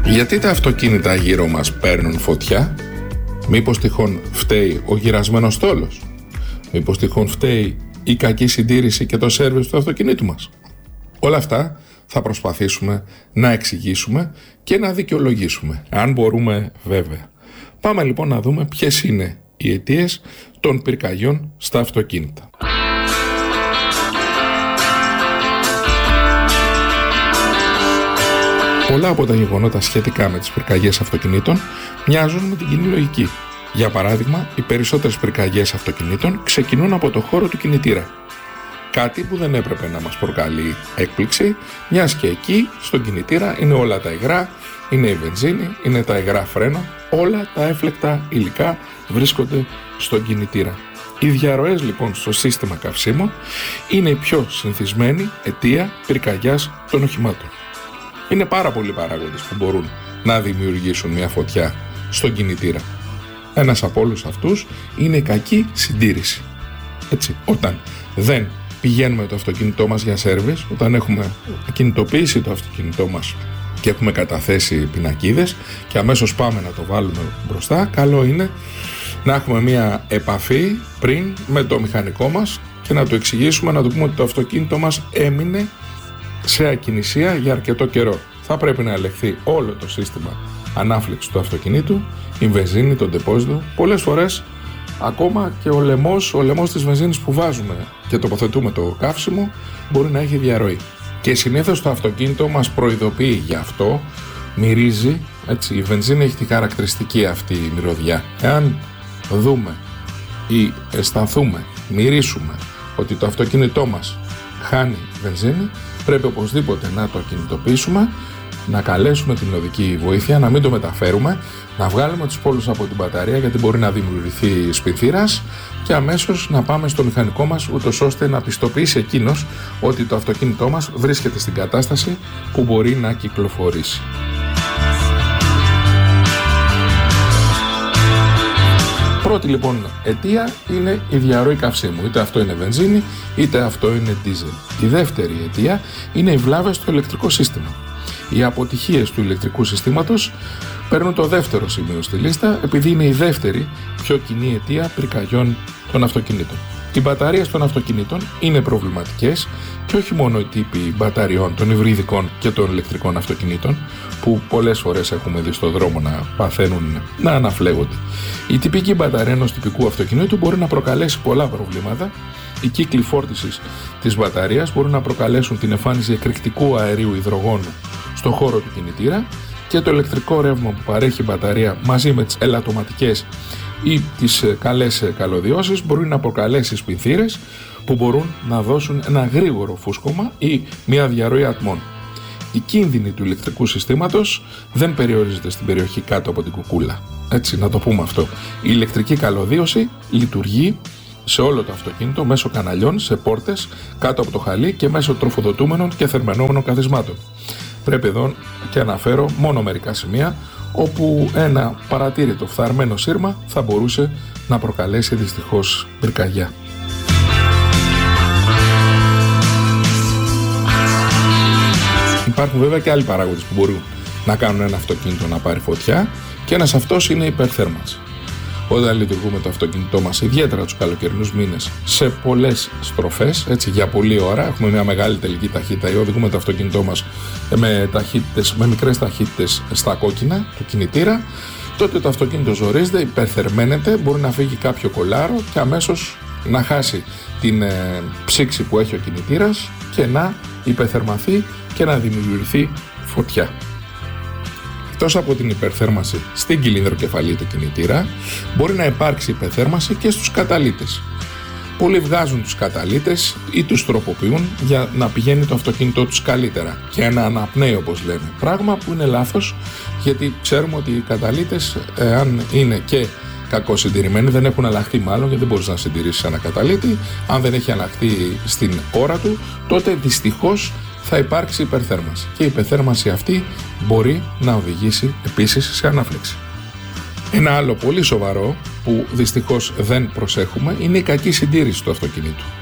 Γιατί τα αυτοκίνητα γύρω μας παίρνουν φωτιά? Μήπως τυχόν φταίει ο γυρασμένος στόλος? Μήπως τυχόν φταίει η κακή συντήρηση και το σέρβις του αυτοκινήτου μας? Όλα αυτά θα προσπαθήσουμε να εξηγήσουμε και να δικαιολογήσουμε, αν μπορούμε βέβαια. Πάμε λοιπόν να δούμε ποιες είναι οι αιτίες των πυρκαγιών στα αυτοκίνητα. Πολλά από τα γεγονότα σχετικά με τις πυρκαγιές αυτοκινήτων μοιάζουν με την κοινή λογική. Για παράδειγμα, οι περισσότερες πυρκαγιές αυτοκινήτων ξεκινούν από το χώρο του κινητήρα. Κάτι που δεν έπρεπε να μας προκαλεί έκπληξη, μιας και εκεί στον κινητήρα είναι όλα τα υγρά, είναι η βενζίνη, είναι τα υγρά φρένο, όλα τα έφλεκτα υλικά βρίσκονται στον κινητήρα. Οι διαρροές λοιπόν στο σύστημα καυσίμων είναι η πιο συνηθισμένη αιτία πυρκαγιάς των οχημάτων. Είναι πάρα πολλοί παράγοντες που μπορούν να δημιουργήσουν μια φωτιά στον κινητήρα. Ένας από όλους αυτούς είναι η κακή συντήρηση. Έτσι, όταν δεν πηγαίνουμε το αυτοκίνητό μας για σέρβις, όταν έχουμε κινητοποιήσει το αυτοκίνητό μας και έχουμε καταθέσει πινακίδες και αμέσως πάμε να το βάλουμε μπροστά, καλό είναι να έχουμε μια επαφή πριν με το μηχανικό μας και να του εξηγήσουμε, να του πούμε ότι το αυτοκίνητο μας έμεινε σε ακινησία για αρκετό καιρό. Θα πρέπει να ελεγχθεί όλο το σύστημα ανάφλεξης του αυτοκινήτου, η βενζίνη, το ντεπόζιτο. Πολλές φορές ακόμα και ο λαιμός της βενζίνης που βάζουμε και τοποθετούμε το καύσιμο μπορεί να έχει διαρροή. Και συνήθως το αυτοκίνητο μας προειδοποιεί γι' αυτό, μυρίζει, έτσι, η βενζίνη έχει τη χαρακτηριστική αυτή η μυρωδιά. Εάν δούμε ή αισθανθούμε, μυρίσουμε ότι το αυτοκίνητό μας χάνει βενζίνη, πρέπει οπωσδήποτε να το κινητοποιήσουμε, να καλέσουμε την οδική βοήθεια, να μην το μεταφέρουμε, να βγάλουμε τους πόλους από την μπαταρία γιατί μπορεί να δημιουργηθεί σπινθήρας και αμέσως να πάμε στο μηχανικό μας ούτως ώστε να πιστοποιήσει εκείνος ότι το αυτοκίνητό μας βρίσκεται στην κατάσταση που μπορεί να κυκλοφορήσει. Πρώτη λοιπόν αιτία είναι η διαρροή καυσίμου. Είτε αυτό είναι βενζίνη, είτε αυτό είναι ντίζελ. Η δεύτερη αιτία είναι οι βλάβες στο ηλεκτρικό σύστημα. Οι αποτυχίες του ηλεκτρικού συστήματος παίρνουν το δεύτερο σημείο στη λίστα, επειδή είναι η δεύτερη πιο κοινή αιτία πυρκαγιών των αυτοκινήτων. Οι μπαταρίες των αυτοκινήτων είναι προβληματικές και όχι μόνο οι τύποι μπαταριών των υβριδικών και των ηλεκτρικών αυτοκινήτων, που πολλές φορές έχουμε δει στον δρόμο να παθαίνουν, να αναφλέγονται. Η τυπική μπαταρία ενός τυπικού αυτοκινήτου μπορεί να προκαλέσει πολλά προβλήματα. Οι κύκλοι φόρτισης της μπαταρίας μπορούν να προκαλέσουν την εμφάνιση εκρηκτικού αερίου υδρογόνου στον χώρο του κινητήρα και το ηλεκτρικό ρεύμα που παρέχει η μπαταρία μαζί με τις ελαττωματικές ή τις καλές καλωδιώσεις μπορεί να προκαλέσει σπινθήρες που μπορούν να δώσουν ένα γρήγορο φούσκωμα ή μια διαρροή ατμών. Η κίνδυνη του ηλεκτρικού συστήματος δεν περιορίζεται στην περιοχή κάτω από την κουκούλα. Έτσι, να το πούμε αυτό. Η ηλεκτρική καλωδίωση λειτουργεί σε όλο το αυτοκίνητο μέσω καναλιών, σε πόρτες, κάτω από το χαλί και μέσω τροφοδοτούμενων και θερμαινόμενων καθισμάτων. Πρέπει εδώ και αναφέρω μόνο μερικά σημεία όπου ένα παρατήρητο φθαρμένο σύρμα θα μπορούσε να προκαλέσει δυστυχώς πυρκαγιά. Υπάρχουν βέβαια και άλλοι παράγοντες που μπορούν να κάνουν ένα αυτοκίνητο να πάρει φωτιά και ένας αυτός είναι η υπερθέρμανση. Όταν λειτουργούμε το αυτοκίνητό μας, ιδιαίτερα τους καλοκαιρινούς μήνες, σε πολλές στροφές, έτσι, για πολλή ώρα, έχουμε μια μεγάλη τελική ταχύτητα ή οδηγούμε το αυτοκίνητό μας με μικρές ταχύτητες στα κόκκινα του κινητήρα, τότε το αυτοκίνητο ζορίζεται, υπερθερμαίνεται, μπορεί να φύγει κάποιο κολάρο και αμέσως να χάσει την ψήξη που έχει ο κινητήρας και να υπερθερμανθεί και να δημιουργηθεί φωτιά. Εκτός από την υπερθέρμανση στην κυλινδροκεφαλή του κινητήρα, μπορεί να υπάρξει υπερθέρμανση και στους καταλύτες. Πολλοί βγάζουν τους καταλύτες ή τους τροποποιούν για να πηγαίνει το αυτοκίνητό τους καλύτερα και να αναπνέει, όπως λέμε. Πράγμα που είναι λάθος, γιατί ξέρουμε ότι οι καταλύτες, αν είναι και κακοσυντηρημένοι, δεν έχουν αλλάχθει μάλλον, γιατί δεν μπορείς να συντηρήσεις ένα καταλύτη. Αν δεν έχει αλλάχθει στην ώρα του, τότε δυστυχώς θα υπάρξει υπερθέρμανση. Και η υπερθέρμανση αυτή μπορεί να οδηγήσει επίσης σε ανάφλεξη. Ένα άλλο πολύ σοβαρό που δυστυχώς δεν προσέχουμε είναι η κακή συντήρηση του αυτοκινήτου.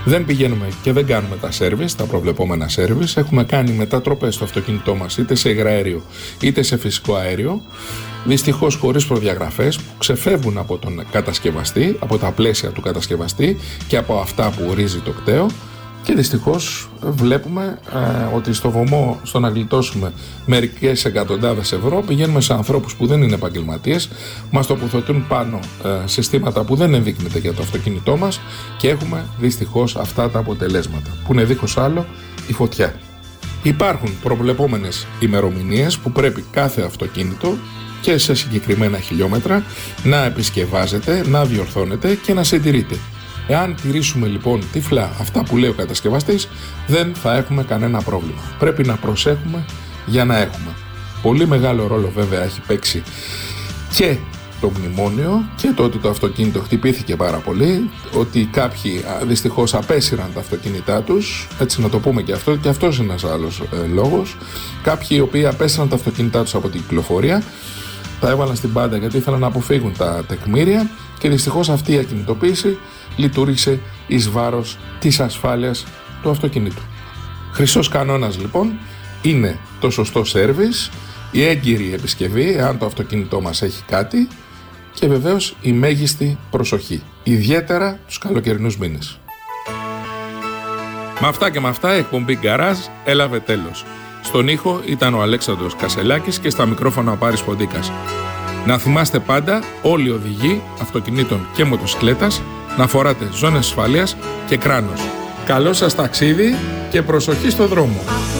Δεν πηγαίνουμε και δεν κάνουμε τα σέρβις, τα προβλεπόμενα σέρβις. Έχουμε κάνει μετατροπές στο αυτοκίνητό μας είτε σε υγραέριο είτε σε φυσικό αέριο. Δυστυχώς χωρίς προδιαγραφές που ξεφεύγουν από τον κατασκευαστή, από τα πλαίσια του κατασκευαστή και από αυτά που ορίζει το κταίο. Και δυστυχώς βλέπουμε ότι στο βωμό, στο να γλιτώσουμε μερικές εκατοντάδες ευρώ, πηγαίνουμε σε ανθρώπους που δεν είναι επαγγελματίες, μας τοποθετούν πάνω συστήματα που δεν ενδείκνυται για το αυτοκίνητό μας και έχουμε δυστυχώς αυτά τα αποτελέσματα, που είναι δίχως άλλο η φωτιά. Υπάρχουν προβλεπόμενες ημερομηνίες που πρέπει κάθε αυτοκίνητο και σε συγκεκριμένα χιλιόμετρα να επισκευάζεται, να διορθώνεται και να συντηρείται. Εάν τηρήσουμε λοιπόν τυφλά αυτά που λέει ο κατασκευαστής, δεν θα έχουμε κανένα πρόβλημα. Πρέπει να προσέχουμε για να έχουμε. Πολύ μεγάλο ρόλο βέβαια έχει παίξει και το μνημόνιο και το ότι το αυτοκίνητο χτυπήθηκε πάρα πολύ, ότι κάποιοι δυστυχώς απέσυραν τα αυτοκίνητά τους, έτσι να το πούμε και αυτό, και αυτός είναι ένας άλλος λόγος. Κάποιοι οι οποίοι απέσυραν τα αυτοκίνητά τους από την κυκλοφορία, τα έβαλαν στην πάντα γιατί ήθελαν να αποφύγουν τα τεκμήρια και δυστυχώς αυτή η ακινητοποίηση λειτουργήσε εις βάρος της ασφάλειας του αυτοκινήτου. Χρυσός κανόνας λοιπόν είναι το σωστό σέρβις, η έγκυρη επισκευή εάν το αυτοκίνητό μας έχει κάτι και βεβαίως η μέγιστη προσοχή, ιδιαίτερα τους καλοκαιρινούς μήνες. Με αυτά και με αυτά η εκπομπή Garage έλαβε τέλος. Στον ήχο ήταν ο Αλέξανδρος Κασελάκης και στα μικρόφωνα ο Πάρης Ποντίκας. Να θυμάστε πάντα όλοι οι οδηγοί αυτοκινήτων και μοτοσυκλέτας να φοράτε ζώνες ασφαλείας και κράνος. Καλό σας ταξίδι και προσοχή στο δρόμο.